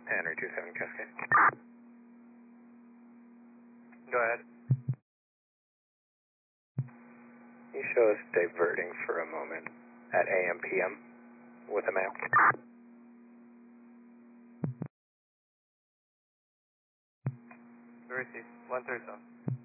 Henry 27 Cascade. Go ahead. You show us diverting for a moment at AM PM with a male. Receive 137.